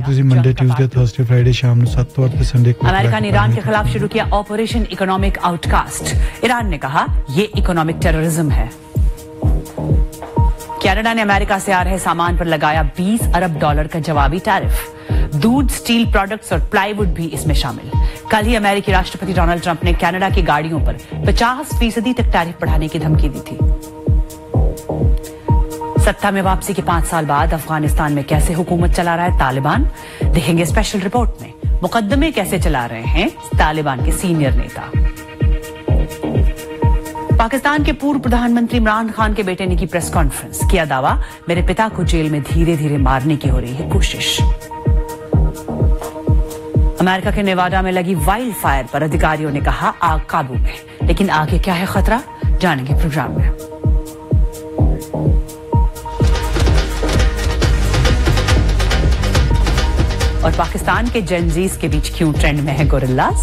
ਤੁਸੀਂ Monday Tuesday Thursday Friday ਸ਼ਾਮ ਨੂੰ 7 ਤੋਂ 8 ਤੇ संडे को अमेरिका ने ईरान के खिलाफ शुरू किया ऑपरेशन इकोनॉमिक आउटकास्ट। ईरान ने कहा ये इकोनॉमिक टेररिज्म है। कनाडा ने अमेरिका से आ रहे सामान पर लगाया $20 अरब का जवाबी टैरिफ। दूध, स्टील प्रोडक्ट्स और प्लाईवुड भी इसमें शामिल। कल ही अमेरिकी राष्ट्रपति डोनाल्ड ट्रंप ने कनाडा की गाड़ियों पर 50% तक टैरिफ बढ़ाने की धमकी दी थी। सत्ता में वापसी के 5 साल बाद अफगानिस्तान में कैसे हुकूमत चला रहा है तालिबान, देखेंगे स्पेशल रिपोर्ट में। मुकदमे कैसे चला रहे हैं तालिबान के सीनियर नेता। पाकिस्तान के पूर्व प्रधानमंत्री इमरान खान के बेटे ने की प्रेस कॉन्फ्रेंस, किया दावा मेरे पिता को जेल में धीरे धीरे मारने की हो रही है कोशिश। अमेरिका के नेवाडा में लगी वाइल्ड फायर पर अधिकारियों ने कहा आग काबू में, लेकिन आगे क्या है खतरा, जानेंगे प्रोग्राम में। और पाकिस्तान के जेनजीज के बीच क्यों ट्रेंड में है गोरिल्लास।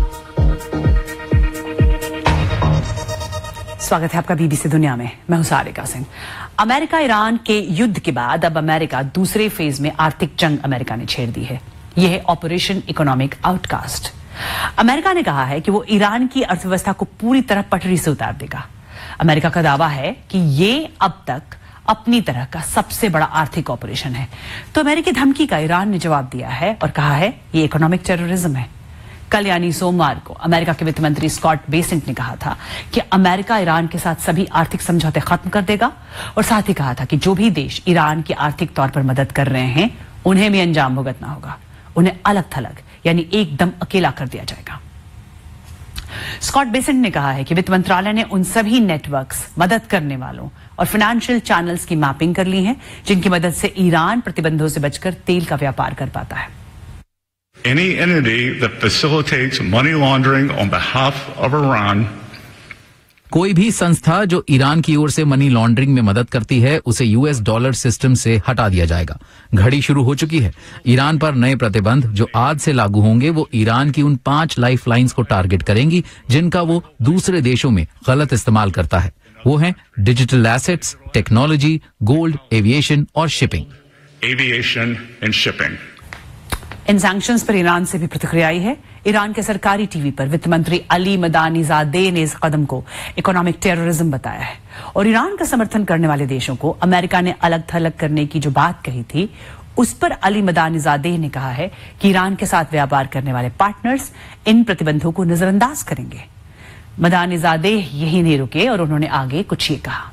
स्वागत है आपका बीबीसी दुनिया में, मैं हूं सारिका सिंह। अमेरिका ईरान के युद्ध के बाद अब अमेरिका दूसरे फेज में आर्थिक जंग अमेरिका ने छेड़ दी है। यह है ऑपरेशन इकोनॉमिक आउटकास्ट। अमेरिका ने कहा है कि वो ईरान की अर्थव्यवस्था को पूरी तरह पटरी से उतार देगा। अमेरिका का दावा है कि ये अब तक अपनी तरह का सबसे बड़ा आर्थिक ऑपरेशन है। तो अमेरिकी धमकी का ईरान ने जवाब दिया है और कहा है ये इकोनॉमिक टेररिज्म है। कल यानी सोमवार को अमेरिका के वित्त मंत्री स्कॉट बेसेंट ने कहा था कि अमेरिका ईरान के साथ सभी आर्थिक समझौते खत्म कर देगा और साथ ही कहा था कि जो भी देश ईरान की आर्थिक तौर पर मदद कर रहे हैं उन्हें भी अंजाम भुगतना होगा। उन्हें अलग थलग यानी एकदम अकेला कर दिया जाएगा। स्कॉट बेसेंट ने कहा है कि वित्त मंत्रालय ने उन सभी नेटवर्क्स, मदद करने वालों और फाइनेंशियल चैनल्स की मैपिंग कर ली है जिनकी मदद से ईरान प्रतिबंधों से बचकर तेल का व्यापार कर पाता है। Any entity that facilitates money laundering on behalf of Iran, कोई भी संस्था जो ईरान की ओर से मनी लॉन्ड्रिंग में मदद करती है उसे यूएस डॉलर सिस्टम से हटा दिया जाएगा। घड़ी शुरू हो चुकी है। ईरान पर नए प्रतिबंध जो आज से लागू होंगे वो ईरान की उन 5 लाइफलाइंस को टारगेट करेंगी जिनका वो दूसरे देशों में गलत इस्तेमाल करता है। वो हैं digital assets, technology, gold, aviation और shipping. aviation and shipping. In sanctions पर ईरान से भी प्रतिक्रिया आई है। ईरान के सरकारी टीवी पर वित्त मंत्री अली मदानीजादे ने इस कदम को इकोनॉमिक टेररिज्म बताया है और ईरान का समर्थन करने वाले देशों को अमेरिका ने अलग थलग करने की जो बात कही थी उस पर अली मदानीजादे ने कहा है कि ईरान के साथ व्यापार करने वाले पार्टनर्स इन प्रतिबंधों को नजरअंदाज करेंगे। मदानीजादे यही नहीं रुके और उन्होंने आगे कुछ ये कहा।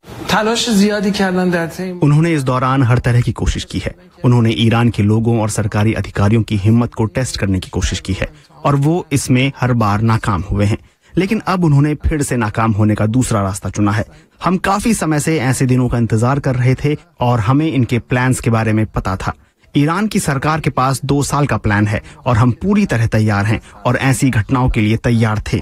उन्होंने इस दौरान हर तरह की कोशिश की है। उन्होंने ईरान के लोगों और सरकारी अधिकारियों की हिम्मत को टेस्ट करने की कोशिश की है और वो इसमें हर बार नाकाम हुए हैं। लेकिन अब उन्होंने फिर से नाकाम होने का दूसरा रास्ता चुना है। हम काफी समय से ऐसे दिनों का इंतजार कर रहे थे और हमें इनके प्लान्स के बारे में पता था। ईरान की सरकार के पास 2 साल का प्लान है और हम पूरी तरह तैयार हैं और ऐसी घटनाओं के लिए तैयार थे।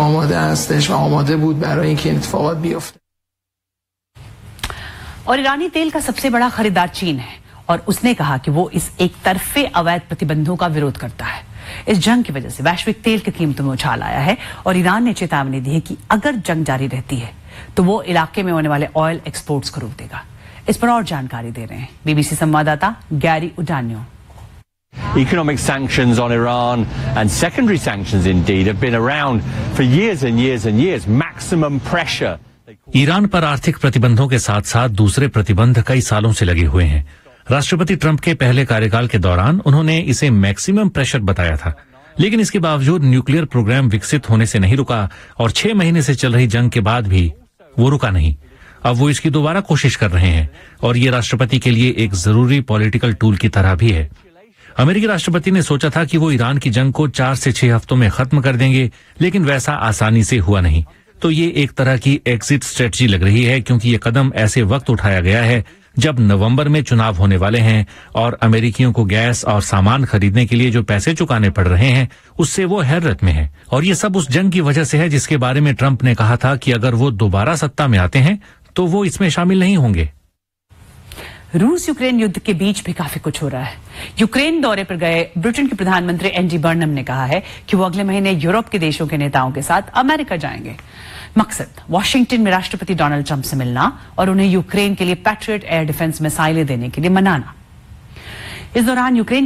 और ईरानी तेल का सबसे बड़ा खरीदार चीन है और उसने कहा कि वो इस एक तरफे अवैध प्रतिबंधों का विरोध करता है। इस जंग की वजह से वैश्विक तेल की कीमतों में उछाल आया है और ईरान ने चेतावनी दी है कि अगर जंग जारी रहती है तो वो इलाके में होने वाले ऑयल एक्सपोर्ट्स को रोक देगा। इस पर और जानकारी दे रहे हैं बीबीसी संवाददाता Gary उडानियो। Economic sanctions on Iran and secondary sanctions indeed have been around for years and years and years. Maximum pressure. Iran पर आर्थिक प्रतिबंधों के साथ साथ दूसरे प्रतिबंध कई सालों से लगे हुए हैं। राष्ट्रपति ट्रंप के पहले कार्यकाल के दौरान उन्होंने इसे मैक्सिमम प्रेशर बताया था, लेकिन इसके बावजूद न्यूक्लियर प्रोग्राम विकसित होने से नहीं रुका और 6 महीने से चल रही जंग के बाद भी वो रुका नहीं। अब वो इसकी दोबारा कोशिश कर रहे हैं और ये राष्ट्रपति के लिए एक जरूरी पॉलिटिकल टूल की तरह भी है। अमेरिकी राष्ट्रपति ने सोचा था कि वो ईरान की जंग को 4 से 6 हफ्तों में खत्म कर देंगे, लेकिन वैसा आसानी से हुआ नहीं। तो ये एक तरह की एग्जिट स्ट्रेटजी लग रही है क्योंकि ये कदम ऐसे वक्त उठाया गया है जब नवंबर में चुनाव होने वाले हैं और अमेरिकियों को गैस और सामान खरीदने के लिए जो पैसे चुकाने पड़ रहे हैं उससे वो हैरत में है। और ये सब उस जंग की वजह से है जिसके बारे में ट्रंप ने कहा था कि अगर वो दोबारा सत्ता में आते हैं तो वो इसमें शामिल नहीं होंगे। रूस यूक्रेन युद्ध के बीच भी काफी कुछ हो रहा है। यूक्रेन दौरे पर गए ब्रिटेन के प्रधानमंत्री एंडी बर्नम ने कहा है कि वो अगले महीने यूरोप के देशों के नेताओं के साथ अमेरिका जाएंगे। मकसद वॉशिंगटन में राष्ट्रपति डोनाल्ड ट्रंप से मिलना और उन्हें यूक्रेन के लिए पैट्रियट एयर डिफेंस मिसाइलें देने के लिए मनाना। इस दौरान यूक्रेन